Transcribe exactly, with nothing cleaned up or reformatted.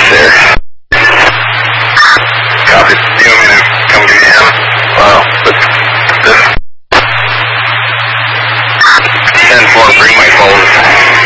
there. Copy. Do you want me to come get him? Well, this... ten four, bring my phone.